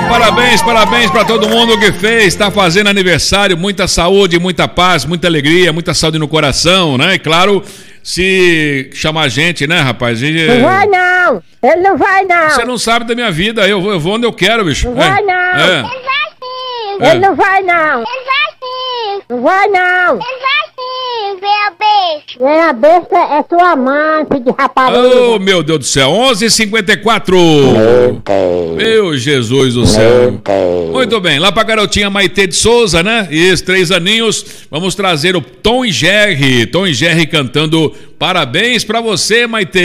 Parabéns pra todo mundo que fez, tá fazendo aniversário, muita saúde, muita paz, muita alegria, muita saúde no coração, né? E claro, se chamar a gente, né, rapaz? Não vai não, ele não vai não. Você não sabe da minha vida, eu vou onde eu quero, bicho. Não vai não. É. Ele não vai não. Não vai não. Vem a besta é tua mãe, filho de rapariga. Oh, meu Deus do céu, 11h54. Meu Jesus do céu. Muito bem, lá pra garotinha Maitê de Souza, né? E esses 3 aninhos, vamos trazer o Tom e Jerry. Tom e Jerry cantando parabéns pra você, Maitê.